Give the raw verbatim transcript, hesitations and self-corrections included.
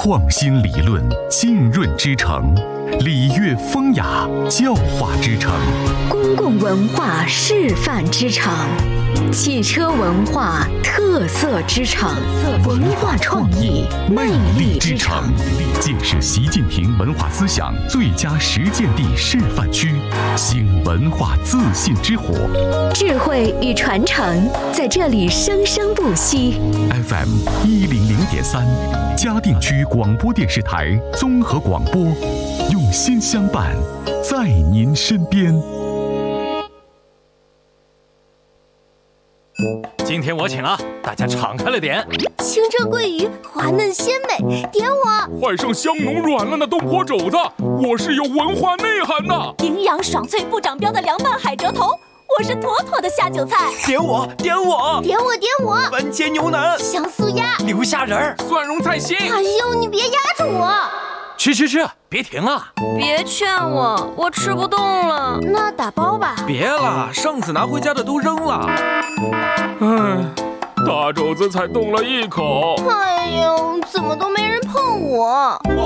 创新理论浸润之城，礼乐风雅教化之城， 公共文化示范之城，汽车文化特色之城，文化创意魅力之城， 建设习近平文化思想最佳实践地示范区，兴文化自信之火， 智慧与传承在这里生生不息。 F M 一零零点三，嘉定区广播电视台综合广播，用心相伴，在您身边。 今天我请啊，大家敞开了点。 清蒸桂鱼滑嫩鲜美，点我； 换上香浓软烂的东坡肘子，我是有文化内涵的； 营养爽脆不长膘的凉拌海蜇头，我是妥妥的下酒菜。 点我，点我， 点我，点我！ 番茄牛腩、 香酥鸭、 牛虾仁儿、 蒜蓉菜心。 哎呦，你别压着我！ 去去去，别停啊！ 别劝我，我吃不动了。 那打包吧。 别了，上次拿回家的都扔了。 唉，大肘子才动了一口。 哎呦，怎么都没人碰我。